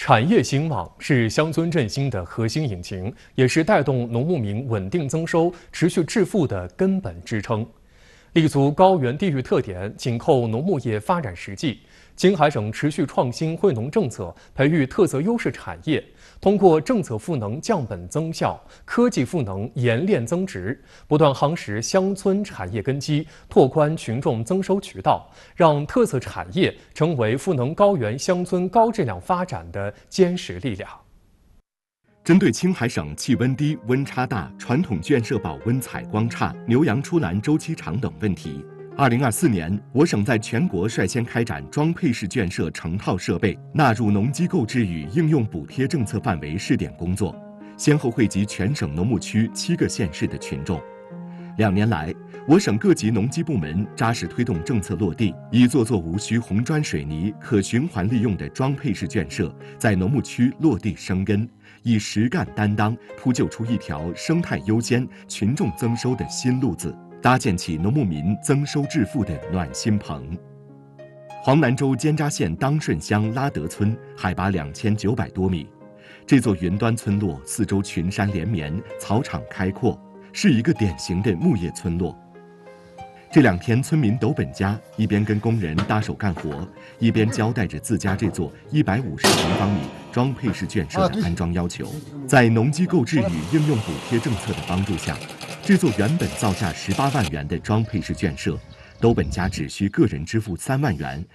产业兴旺是乡村振兴的核心引擎，也是带动农牧民稳定增收、持续致富的根本支撑。立足高原地域特点，紧扣农牧业发展实际，青海省持续创新惠农政策，培育特色优势产业，通过政策赋能降本增效、科技赋能冶炼增值，不断夯实乡村产业根基，拓宽群众增收渠道，让特色产业成为赋能高原乡村高质量发展的坚实力量。 针对青海省气温低、温差大、传统圈舍保温采光差、牛羊出栏周期长等问题，2024年，我省在全国率先开展装配式圈舍成套设备纳入农机构制与应用补贴政策范围试点工作，先后惠及全省农牧区7个县市的群众。2年来，我省各级农机部门扎实推动政策落地，一座座无需红砖水泥、可循环利用的装配式圈舍在农牧区落地生根，以实干担当，铺就出一条生态优先、群众增收的新路子，搭建起农牧民增收致富的暖心棚。黄南州尖扎县当顺乡拉德村海拔2900多米，这座云端村落四周群山连绵，草场开阔，是一个典型的牧业村落。这2天，村民斗本家一边跟工人搭手干活，一边交代着自家这座150平方米装配式圈舍的安装要求。在农机构制与应用补贴政策的帮助下，这座原本造价18万元的装配式圈舍，斗本家只需个人支付3万元。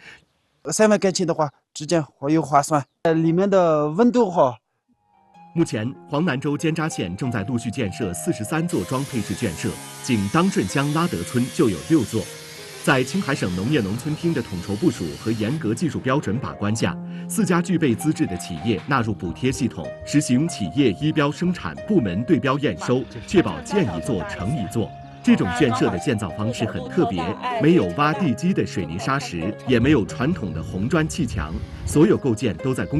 3万块钱的话，直接又划算。里面的温度好。 目前，黄南州尖扎县正在陆续建设43座装配式圈舍，仅当顺乡拉德村就有6座。在青海省农业农村厅的统筹部署和严格技术标准把关下，4家具备资质的企业纳入补贴系统，实行企业依标生产、部门对标验收，确保建一座成一座。这种圈舍的建造方式很特别，没有挖地基的水泥砂石，也没有传统的红砖砌墙，所有构件都在